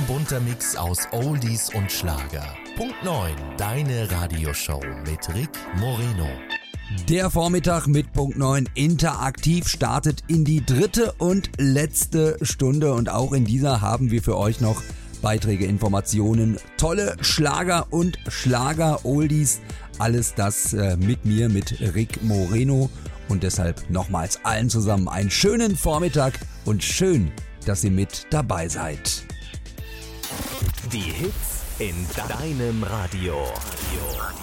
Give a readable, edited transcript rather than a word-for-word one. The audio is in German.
Ein bunter Mix aus Oldies und Schlager. Punkt 9, deine Radioshow mit Rick Moreno. Der Vormittag mit Punkt 9 interaktiv startet in die dritte und letzte Stunde und auch in dieser haben wir für euch noch Beiträge, Informationen, tolle Schlager und Schlager-Oldies. Alles das mit mir, mit Rick Moreno und deshalb nochmals allen zusammen einen schönen Vormittag und schön, dass ihr mit dabei seid. Die Hits in deinem Radio.